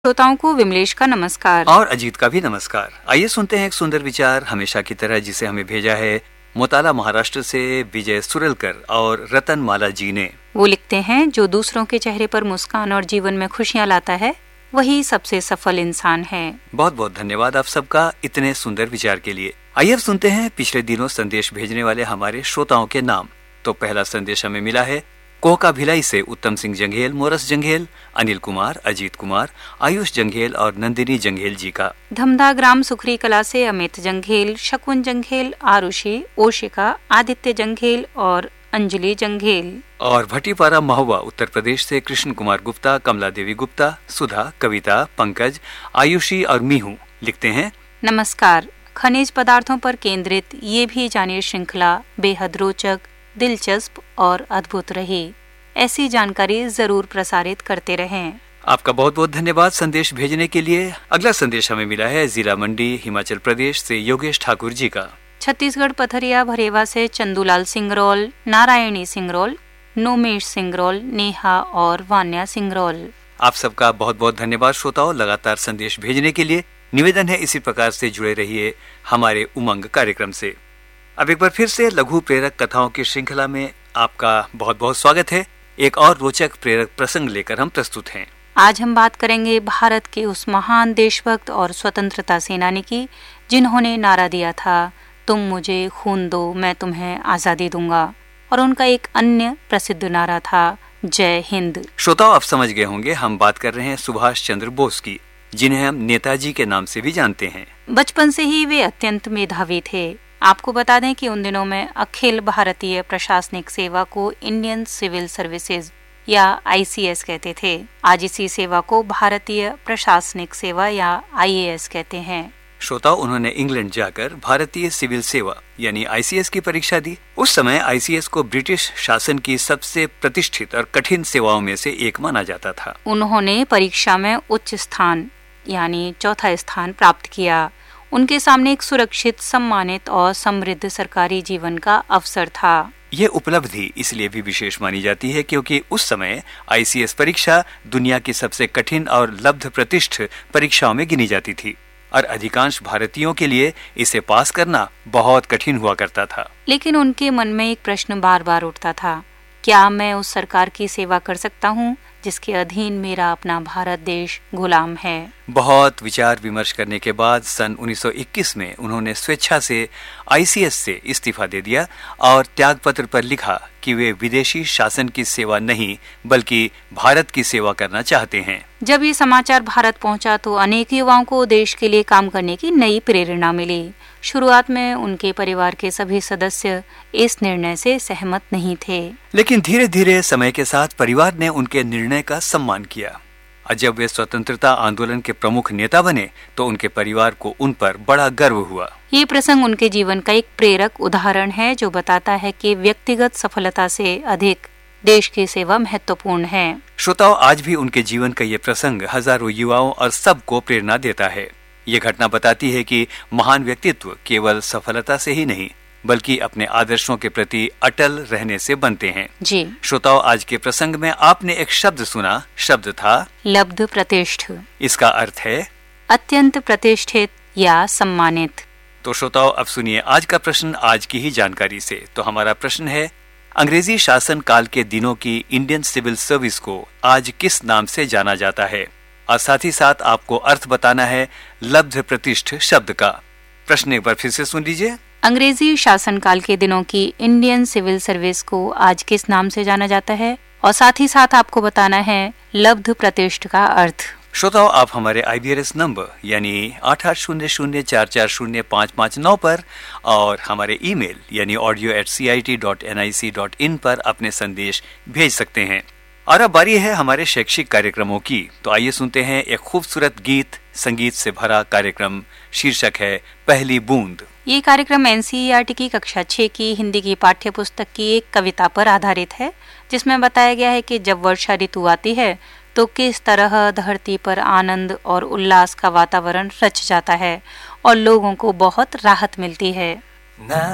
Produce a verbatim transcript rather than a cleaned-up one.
श्रोताओं को विमलेश का नमस्कार और अजीत का भी नमस्कार। आइए सुनते हैं एक सुंदर विचार हमेशा की तरह, जिसे हमें भेजा है मोताला महाराष्ट्र से विजय सुरलकर और रतन माला जी ने। वो लिखते हैं, जो दूसरों के चेहरे पर मुस्कान और जीवन में खुशियाँ लाता है वही सबसे सफल इंसान है। बहुत बहुत धन्यवाद आप सबका इतने सुंदर विचार के लिए। आइए अब सुनते हैं पिछले दिनों संदेश भेजने वाले हमारे श्रोताओं के नाम। तो पहला संदेश हमें मिला है कोहका भिलाई से उत्तम सिंह जंघेल, मोरस जंघेल, अनिल कुमार, अजीत कुमार, आयुष जंघेल और नंदिनी जंघेल जी का। धमधा ग्राम सुखरी कला से अमित जंघेल, शकुन जंघेल, आरुषि, ओशिका, आदित्य जंघेल और अंजलि जंघेल। और भट्टीपारा महुआ उत्तर प्रदेश से कृष्ण कुमार गुप्ता, कमला देवी गुप्ता, सुधा, कविता, पंकज, आयुषी और मीहू लिखते हैं, नमस्कार। खनिज पदार्थों पर केंद्रित ये भी जानिए श्रृंखला बेहद रोचक, दिलचस्प और अद्भुत रही। ऐसी जानकारी जरूर प्रसारित करते रहें। आपका बहुत बहुत धन्यवाद संदेश भेजने के लिए। अगला संदेश हमें मिला है जिला मंडी हिमाचल प्रदेश से योगेश ठाकुर जी का। छत्तीसगढ़ पथरिया भरेवा से चंदूलाल सिंगरौल, नारायणी सिंगरौल, नोमेश सिंगरौल, नेहा और वान्या सिंगरौल। आप सबका बहुत बहुत धन्यवाद श्रोताओं, लगातार संदेश भेजने के लिए। निवेदन है इसी प्रकार से जुड़े रहिए हमारे उमंग कार्यक्रम से। अब एक बार फिर से लघु प्रेरक कथाओं की श्रृंखला में आपका बहुत बहुत स्वागत है। एक और रोचक प्रेरक प्रसंग लेकर हम प्रस्तुत हैं। आज हम बात करेंगे भारत के उस महान देशभक्त और स्वतंत्रता सेनानी की जिन्होंने नारा दिया था, तुम मुझे खून दो मैं तुम्हें आजादी दूंगा। और उनका एक अन्य प्रसिद्ध नारा था, जय हिंद। श्रोताओं, आप समझ गए होंगे हम बात कर रहे हैं सुभाष चंद्र बोस की, जिन्हें हम नेताजी के नाम से भी जानते हैं। बचपन से ही वे अत्यंत मेधावी थे। आपको बता दें कि उन दिनों में अखिल भारतीय प्रशासनिक सेवा को इंडियन सिविल सर्विसेज या आई सी एस कहते थे। आज इसी सेवा को भारतीय प्रशासनिक सेवा या आई ए एस कहते हैं। श्रोताओं, उन्होंने इंग्लैंड जाकर भारतीय सिविल सेवा यानी आई सी एस की परीक्षा दी। उस समय आई सी एस को ब्रिटिश शासन की सबसे प्रतिष्ठित और कठिन सेवाओं में से एक माना जाता था। उन्होंने परीक्षा में उच्च स्थान यानी चौथा स्थान प्राप्त किया। उनके सामने एक सुरक्षित, सम्मानित और समृद्ध सरकारी जीवन का अवसर था। ये उपलब्धि इसलिए भी विशेष मानी जाती है क्योंकि उस समय आई सी एस परीक्षा दुनिया की सबसे कठिन और लब्ध प्रतिष्ठ परीक्षाओं में गिनी जाती थी और अधिकांश भारतीयों के लिए इसे पास करना बहुत कठिन हुआ करता था। लेकिन उनके मन में एक प्रश्न बार बार उठता था, क्या मैं उस सरकार की सेवा कर सकता हूँ जिसके अधीन मेरा अपना भारत देश गुलाम है। बहुत विचार विमर्श करने के बाद सन उन्नीस सौ इक्कीस में उन्होंने स्वेच्छा से आई सी एस से इस्तीफा दे दिया और त्याग पत्र पर लिखा कि वे विदेशी शासन की सेवा नहीं बल्कि भारत की सेवा करना चाहते हैं। जब ये समाचार भारत पहुंचा तो अनेक युवाओं को देश के लिए काम करने की नई प्रेरणा मिली। शुरुआत में उनके परिवार के सभी सदस्य इस निर्णय से सहमत नहीं थे, लेकिन धीरे धीरे समय के साथ परिवार ने उनके निर्णय का सम्मान किया और जब वे स्वतंत्रता आंदोलन के प्रमुख नेता बने तो उनके परिवार को उन पर बड़ा गर्व हुआ। ये प्रसंग उनके जीवन का एक प्रेरक उदाहरण है जो बताता है कि व्यक्तिगत सफलता से अधिक देश की सेवा महत्वपूर्ण है। श्रोताओं, आज भी उनके जीवन का ये प्रसंग हजारों युवाओं और सबको प्रेरणा देता है। ये घटना बताती है कि महान व्यक्तित्व केवल सफलता से ही नहीं बल्कि अपने आदर्शों के प्रति अटल रहने से बनते हैं। जी श्रोताओं, आज के प्रसंग में आपने एक शब्द सुना, शब्द था लब्ध प्रतिष्ठ। इसका अर्थ है अत्यंत प्रतिष्ठित या सम्मानित। तो श्रोताओं, अब सुनिए आज का प्रश्न आज की ही जानकारी से। तो हमारा प्रश्न है, अंग्रेजी शासन काल के दिनों की इंडियन सिविल सर्विस को आज किस नाम से जाना जाता है? और साथ ही साथ आपको अर्थ बताना है लब्ध प्रतिष्ठ शब्द का। प्रश्न एक बार फिर से सुन लीजिए। अंग्रेजी शासनकाल के दिनों की इंडियन सिविल सर्विस को आज किस नाम से जाना जाता है? और साथ ही साथ आपको बताना है लब्ध प्रतिष्ठ का अर्थ। श्रोताओ, आप हमारे आई बी आर एस नंबर यानी आठ आठ शून्य शून्य चार चार शून्य पाँच पाँच नौ पर और हमारे ईमेल यानी audio eight C I T dot N I C dot in पर अपने संदेश भेज सकते हैं। और अब बारी है हमारे शैक्षिक कार्यक्रमों की। तो आइए सुनते हैं एक खूबसूरत गीत संगीत से भरा कार्यक्रम। शीर्षक है पहली बूंद। ये कार्यक्रम N C E R T की कक्षा छह की हिंदी की पाठ्य पुस्तक की एक कविता पर आधारित है, जिसमें बताया गया है कि जब वर्षा ऋतु आती है तो किस तरह धरती पर आनंद और उल्लास का वातावरण रच जाता है और लोगों को बहुत राहत मिलती है।